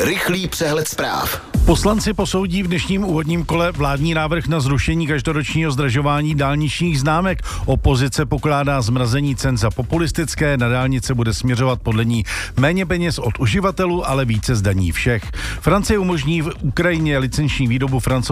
Rychlý přehled zpráv. Poslanci posoudí v dnešním úvodním kole vládní návrh na zrušení každoročního zdražování dálničních známek. Opozice pokládá zmrazení cen za populistické, na dálnice bude směřovat podle ní méně peněz od uživatelů, ale více z daní všech. Francie umožní v Ukrajině licenční výrobu francouzských